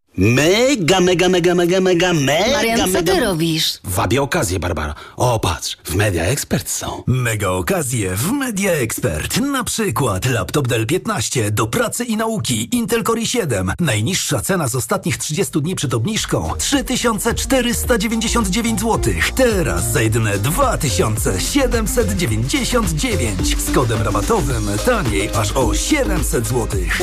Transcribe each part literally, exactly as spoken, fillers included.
Mega, mega, mega, mega, mega, mega, Marian, co ty mega... robisz? Wabię okazję, Barbara. O, patrz, w Media Expert są. Mega okazje w Media Expert. Na przykład laptop Dell piętnaście do pracy i nauki Intel Core i siedem. Najniższa cena z ostatnich trzydziestu dni przed obniżką trzy tysiące czterysta dziewięćdziesiąt dziewięć złotych. Teraz za jedyne dwa tysiące siedemset dziewięćdziesiąt dziewięć. Z kodem rabatowym taniej aż o siedemset złotych.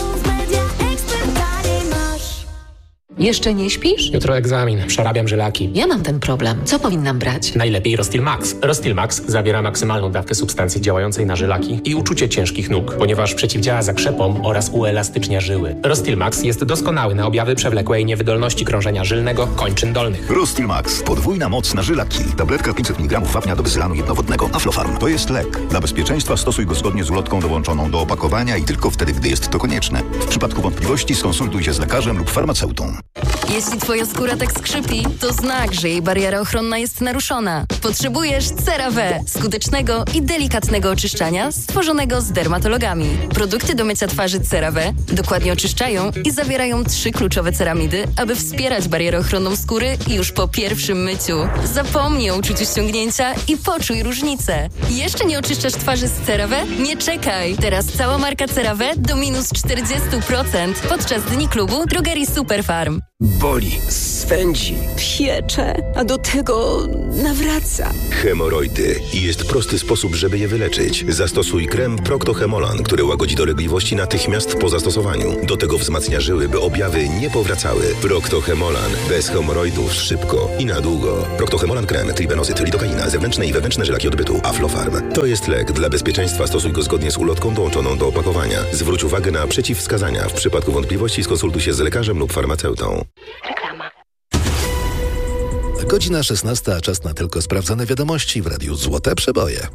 Jeszcze nie śpisz? Jutro egzamin, przerabiam żylaki. Ja mam ten problem. Co powinnam brać? Najlepiej Rostil Max. Rostil Max zawiera maksymalną dawkę substancji działającej na żylaki i uczucie ciężkich nóg, ponieważ przeciwdziała zakrzepom oraz uelastycznia żyły. Rostil Max jest doskonały na objawy przewlekłej niewydolności krążenia żylnego kończyn dolnych. Rostil Max. Podwójna moc na żylaki. Tabletka pięćset miligramów wapnia do wyzylanu jednowodnego. Aflofarm. To jest lek. Dla bezpieczeństwa stosuj go zgodnie z ulotką dołączoną do opakowania i tylko wtedy, gdy jest to konieczne. W przypadku wątpliwości skonsultuj się z lekarzem lub farmaceutą. Jeśli twoja skóra tak skrzypi, to znak, że jej bariera ochronna jest naruszona. Potrzebujesz CeraVe, skutecznego i delikatnego oczyszczania stworzonego z dermatologami. Produkty do mycia twarzy CeraVe dokładnie oczyszczają i zawierają trzy kluczowe ceramidy, aby wspierać barierę ochronną skóry już po pierwszym myciu. Zapomnij o uczuciu ściągnięcia i poczuj różnicę. Jeszcze nie oczyszczasz twarzy z CeraVe? Nie czekaj! Teraz cała marka CeraVe do minus czterdzieści procent podczas Dni Klubu Drogerii Superfarm. Boli, swędzi, piecze, a do tego nawraca. Hemoroidy. I jest prosty sposób, żeby je wyleczyć. Zastosuj krem Procto-Hemolan, który łagodzi dolegliwości natychmiast po zastosowaniu. Do tego wzmacnia żyły, by objawy nie powracały. Procto-Hemolan. Bez hemoroidów szybko i na długo. Procto-Hemolan krem, tribenozyt, lidokaina, zewnętrzne i wewnętrzne żylaki odbytu. Aflofarm. To jest lek. Dla bezpieczeństwa stosuj go zgodnie z ulotką dołączoną do opakowania. Zwróć uwagę na przeciwwskazania. W przypadku wątpliwości skonsultuj się z lekarzem lub farmaceutą. Reklama. Godzina szesnasta, a czas na tylko sprawdzone wiadomości w Radiu Złote Przeboje.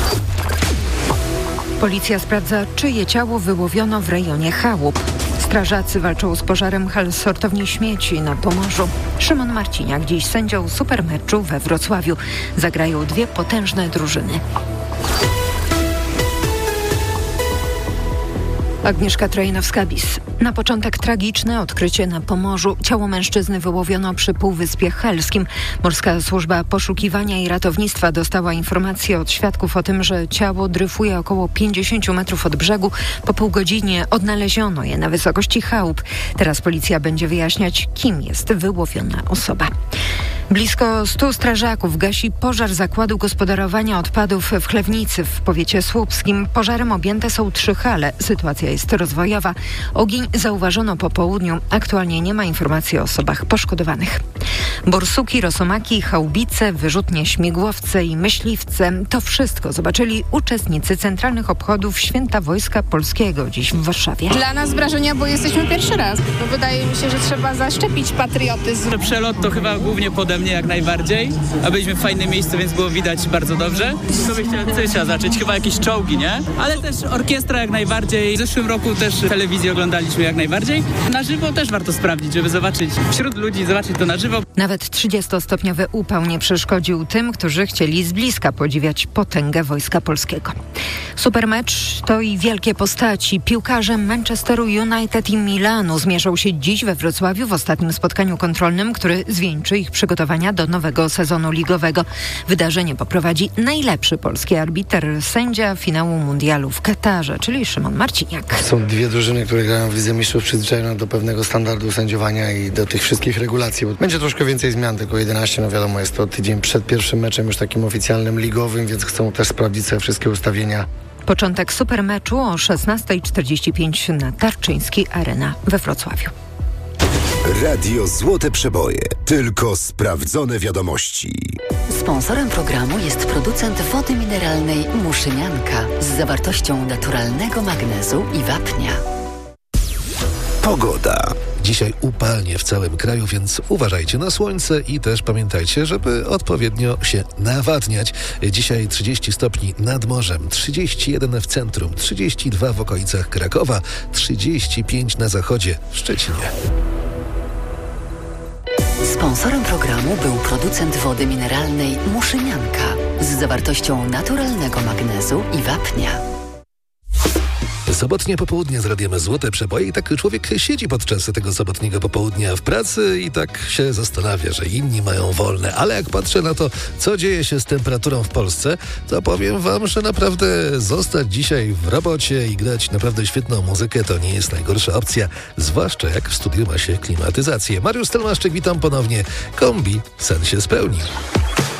Policja sprawdza, czyje ciało wyłowiono w rejonie chałup. Strażacy walczą z pożarem hal sortowni śmieci na Pomorzu. Szymon Marciniak dziś sędzią supermeczu we Wrocławiu. Zagrają dwie potężne drużyny. Agnieszka Trojnowska-Bis. Na początek tragiczne odkrycie na Pomorzu. Ciało mężczyzny wyłowiono przy Półwyspie Helskim. Morska Służba Poszukiwania i Ratownictwa dostała informację od świadków o tym, że ciało dryfuje około pięćdziesiąt metrów od brzegu. Po pół godzinie odnaleziono je na wysokości chałup. Teraz policja będzie wyjaśniać, kim jest wyłowiona osoba. Blisko stu strażaków gasi pożar zakładu gospodarowania odpadów w Chlewnicy w powiecie słupskim. Pożarem objęte są trzy hale. Sytuacja jest rozwojowa. Ogień zauważono po południu. Aktualnie nie ma informacji o osobach poszkodowanych. Borsuki, rosomaki, chałbice, wyrzutnie, śmigłowce i myśliwce. To wszystko zobaczyli uczestnicy centralnych obchodów Święta Wojska Polskiego dziś w Warszawie. Dla nas wrażenia, bo jesteśmy pierwszy raz. Bo wydaje mi się, że trzeba zaszczepić patriotyzm. Przelot to chyba głównie pode mnie jak najbardziej, a byliśmy w fajnym miejscu, więc było widać bardzo dobrze. Co by chciałem, co trzeba zacząć? Chyba jakieś czołgi, nie? Ale też orkiestra jak najbardziej. W zeszłym roku też telewizję oglądaliśmy jak najbardziej. Na żywo też warto sprawdzić, żeby zobaczyć wśród ludzi, zobaczyć to na żywo. Nawet trzydziestostopniowy upał nie przeszkodził tym, którzy chcieli z bliska podziwiać potęgę Wojska Polskiego. Supermecz to i wielkie postaci. Piłkarze Manchesteru United i Milanu zmierzą się dziś we Wrocławiu w ostatnim spotkaniu kontrolnym, który zwieńczy ich przygotowania do nowego sezonu ligowego. Wydarzenie poprowadzi najlepszy polski arbiter, sędzia finału mundialu w Katarze, czyli Szymon Marciniak. Są dwie drużyny, które grają w Lidze Mistrzów, przyzwyczajone do pewnego standardu sędziowania i do tych wszystkich regulacji. Bo będzie troszkę więcej zmian, tylko jedenaście, no wiadomo, jest to tydzień przed pierwszym meczem już takim oficjalnym ligowym, więc chcą też sprawdzić sobie wszystkie ustawienia. Początek supermeczu o szesnasta czterdzieści pięć na Tarczyńskiej Arena we Wrocławiu. Radio Złote Przeboje. Tylko sprawdzone wiadomości. Sponsorem programu jest producent wody mineralnej Muszynianka z zawartością naturalnego magnezu i wapnia. Pogoda. Dzisiaj upalnie w całym kraju, więc uważajcie na słońce i też pamiętajcie, żeby odpowiednio się nawadniać. Dzisiaj trzydzieści stopni nad morzem, trzydzieści jeden w centrum, trzydzieści dwa w okolicach Krakowa, trzydzieści pięć na zachodzie w Szczecinie. Sponsorem programu był producent wody mineralnej Muszynianka z zawartością naturalnego magnezu i wapnia. sobotnie popołudnie z Radiem Złote Przeboje i tak człowiek siedzi podczas tego sobotniego popołudnia w pracy i tak się zastanawia, że inni mają wolne. Ale jak patrzę na to, co dzieje się z temperaturą w Polsce, to powiem wam, że naprawdę zostać dzisiaj w robocie i grać naprawdę świetną muzykę to nie jest najgorsza opcja, zwłaszcza jak w studiu ma się klimatyzację. Mariusz Stelmaszczyk, witam ponownie. Kombi, sen się spełni.